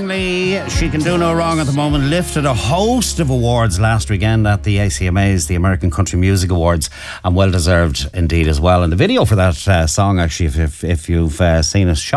Langley, She Can Do No Wrong at the moment, lifted a host of awards last weekend at the ACMAs, the American Country Music Awards, and well deserved indeed as well. And the video for that song, actually, if you've seen it,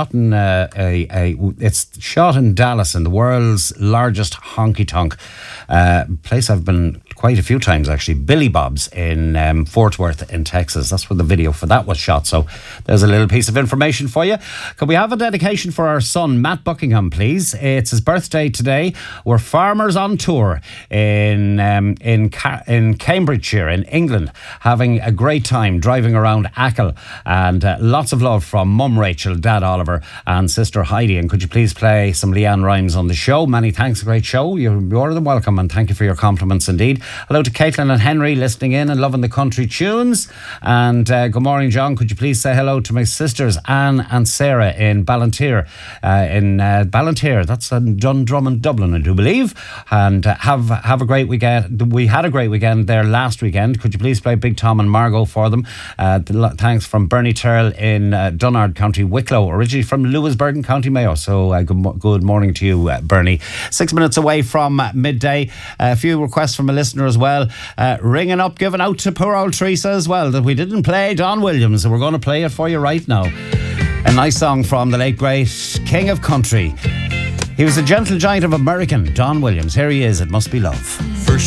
it's shot in Dallas, in the world's largest honky-tonk place I've been quite a few times, actually, Billy Bob's in Fort Worth in Texas. That's where the video for that was shot. So there's a little piece of information for you. Can we have a dedication for our son, Matt Buckingham, please? It's his birthday today. We're farmers on tour in Cambridgeshire, in England, having a great time driving around Achill, and lots of love from Mum Rachel, Dad Oliver, and Sister Heidi. And could you please play some Leanne Rhymes on the show? Many thanks, a great show. You're more than welcome, and thank you for your compliments indeed. Hello to Caitlin and Henry, listening in and loving the country tunes. And good morning, John. Could you please say hello to my sisters Anne and Sarah in Ballantyre, that's in Dundrum, Dublin, I do believe. And have a great weekend. We had a great weekend there last weekend. Could you please play Big Tom and Margot for them? Thanks from Bernie Turl in Dunnard, County Wicklow, originally from Lewisburton, County Mayo. So good morning to you, Bernie. 6 minutes away from midday. A few requests from a listener as well, ringing up, giving out to poor old Teresa as well, that we didn't play Don Williams, so we're going to play it for you right now. A nice song from the late great King of Country. He was a gentle giant of American, Don Williams. Here he is, It Must Be Love.